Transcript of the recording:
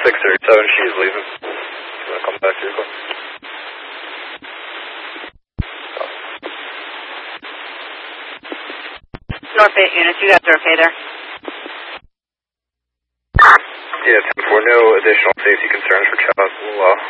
637, she's leaving. She's going to come back to your call. North 8 units, you guys are okay there? Yeah, 10-4, no additional safety concerns for child. We'll